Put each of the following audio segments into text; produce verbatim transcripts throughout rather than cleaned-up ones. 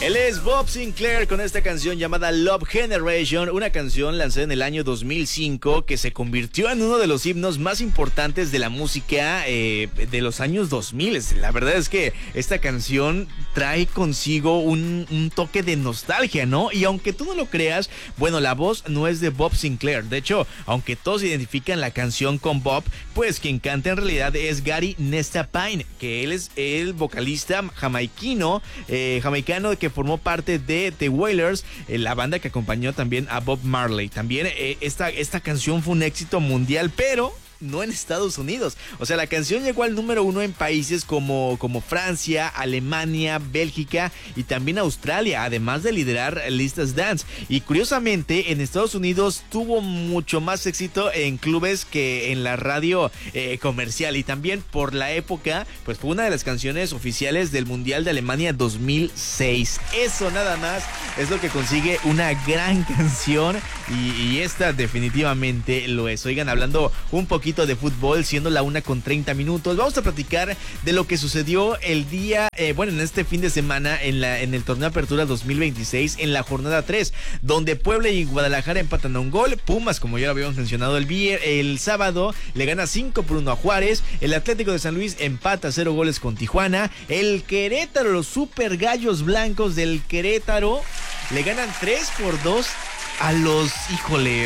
Él es Bob Sinclair con esta canción llamada Love Generation, una canción lanzada en el año dos mil cinco que se convirtió en uno de los himnos más importantes de la música eh, de los años dos mil. La verdad es que esta canción trae consigo un, un toque de nostalgia, ¿no? Y aunque tú no lo creas, bueno, la voz no es de Bob Sinclair. De hecho, aunque todos identifican la canción con Bob, pues quien canta en realidad es Gary Nesta Pine, que él es el vocalista jamaiquino, eh, jamaicano que formó parte de The Wailers, eh, la banda que acompañó también a Bob Marley. También eh, esta, esta canción fue un éxito mundial, pero no en Estados Unidos. O sea, la canción llegó al número uno en países como, como Francia, Alemania, Bélgica y también Australia, además de liderar listas dance. Y curiosamente, en Estados Unidos tuvo mucho más éxito en clubes que en la radio eh, comercial. Y también por la época, pues fue una de las canciones oficiales del Mundial de Alemania dos mil seis. Eso nada más es lo que consigue una gran canción y, y esta definitivamente lo es. Oigan, hablando un poquito de fútbol, siendo la una con treinta minutos, vamos a platicar de lo que sucedió el día, eh, bueno, en este fin de semana en, la, en el torneo Apertura dos mil veintiséis, en la jornada tres, donde Puebla y Guadalajara empatan a un gol. Pumas, como ya lo habíamos mencionado el, el sábado, le gana cinco por uno a Juárez. El Atlético de San Luis empata cero goles con Tijuana. El Querétaro, los super gallos blancos del Querétaro, le ganan tres por dos a los, híjole,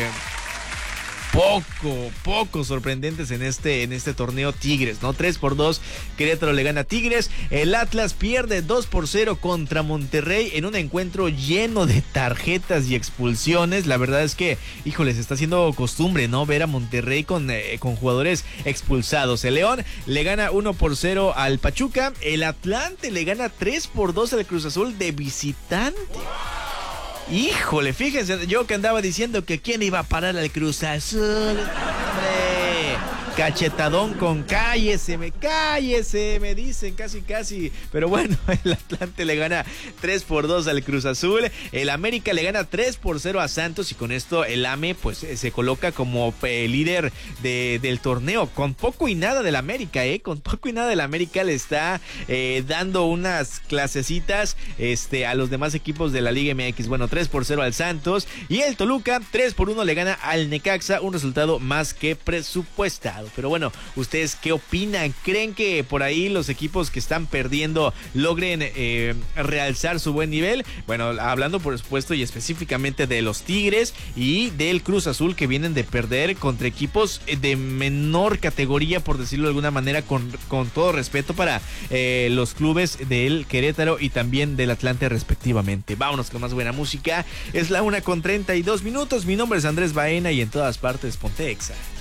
poco, poco sorprendentes en este, en este torneo, Tigres, ¿no? tres por dos, Querétaro le gana a Tigres. El Atlas pierde dos por cero contra Monterrey en un encuentro lleno de tarjetas y expulsiones. La verdad es que, híjole, se está haciendo costumbre, ¿no? Ver a Monterrey con, eh, con jugadores expulsados. El León le gana uno por cero al Pachuca. El Atlante le gana tres por dos al Cruz Azul de visitante. Híjole, fíjense, yo que andaba diciendo que quién iba a parar al Cruz Azul. Hombre, cachetadón con cállese, me cállese, me dicen casi casi. Pero bueno, el Atlante le gana tres por dos al Cruz Azul. El América le gana tres por cero a Santos y con esto el A M E pues se coloca como eh, líder de, del torneo. Con poco y nada del América, eh. Con poco y nada del América le está eh, dando unas clasecitas este, a los demás equipos de la Liga M X. Bueno, tres por cero al Santos. Y el Toluca tres por uno le gana al Necaxa. Un resultado más que presupuestado. Pero bueno, ¿ustedes qué opinan? ¿Creen que por ahí los equipos que están perdiendo logren eh, realzar su buen nivel? Bueno, hablando por supuesto y específicamente de los Tigres y del Cruz Azul, que vienen de perder contra equipos de menor categoría, por decirlo de alguna manera, con, con todo respeto para eh, los clubes del Querétaro y también del Atlante respectivamente. Vámonos con más buena música. Es la una con treinta y dos minutos. Mi nombre es Andrés Baena y en todas partes ponte Exa.